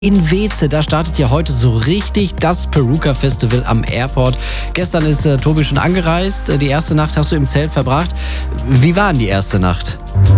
In Weeze, da startet ja heute so richtig das Peruka Festival am Airport. Gestern ist Tobi schon angereist. Die erste Nacht hast du im Zelt verbracht. Wie war denn die erste Nacht?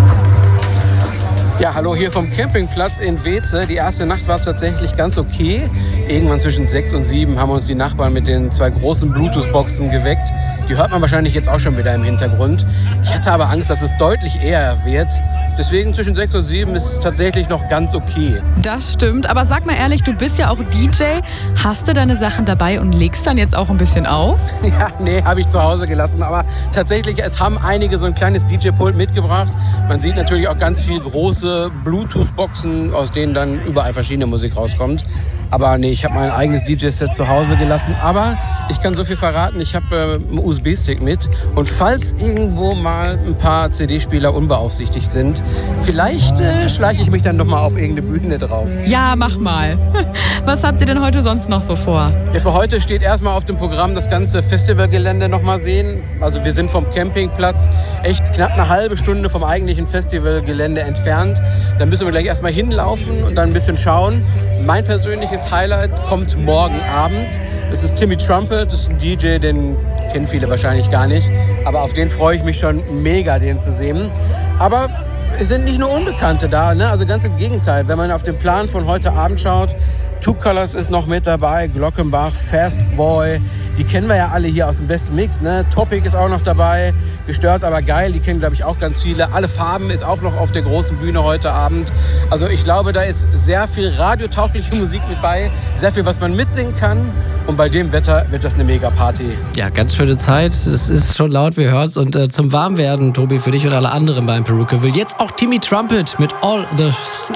Ja, hallo hier vom Campingplatz in Weeze. Die erste Nacht war tatsächlich ganz okay. Irgendwann zwischen 6 und 7 haben uns die Nachbarn mit den 2 großen Bluetooth-Boxen geweckt. Die hört man wahrscheinlich jetzt auch schon wieder im Hintergrund. Ich hatte aber Angst, dass es deutlich eher wird. Deswegen zwischen 6 und 7 ist es tatsächlich noch ganz okay. Das stimmt, aber sag mal ehrlich, du bist ja auch DJ. Hast du deine Sachen dabei und legst dann jetzt auch ein bisschen auf? Ja, nee, habe ich zu Hause gelassen. Aber tatsächlich, es haben einige so ein kleines DJ-Pult mitgebracht. Man sieht natürlich auch ganz viel große Bluetooth-Boxen, aus denen dann überall verschiedene Musik rauskommt. Aber nee, ich habe mein eigenes DJ-Set zu Hause gelassen. Aber ich kann so viel verraten, ich habe einen USB-Stick mit. Und falls irgendwo mal ein paar CD-Spieler unbeaufsichtigt sind, vielleicht schleiche ich mich dann noch mal auf irgendeine Bühne drauf. Ja, mach mal. Was habt ihr denn heute sonst noch so vor? Ja, für heute steht erstmal auf dem Programm das ganze Festivalgelände noch mal sehen. Also wir sind vom Campingplatz echt knapp eine halbe Stunde vom eigentlichen Festivalgelände entfernt. Da müssen wir gleich erstmal hinlaufen und dann ein bisschen schauen. Mein persönliches Highlight kommt morgen Abend. Das ist Timmy Trumpet, das ist ein DJ, den kennen viele wahrscheinlich gar nicht. Aber auf den freue ich mich schon mega, den zu sehen. Aber es sind nicht nur Unbekannte da, ne? Also ganz im Gegenteil. Wenn man auf den Plan von heute Abend schaut, Two Colors ist noch mit dabei, Glockenbach, Fastboy, die kennen wir ja alle hier aus dem besten Mix, ne? Topic ist auch noch dabei, Gestört aber geil, die kennen glaube ich auch ganz viele. Alle Farben ist auch noch auf der großen Bühne heute Abend. Also ich glaube, da ist sehr viel radiotaugliche Musik mit bei, sehr viel, was man mitsingen kann. Und bei dem Wetter wird das eine Mega-Party. Ja, ganz schöne Zeit. Es ist schon laut, wir hören's. Und zum Warmwerden, Tobi, für dich und alle anderen beim Peruka will jetzt auch Timmy Trumpet mit All the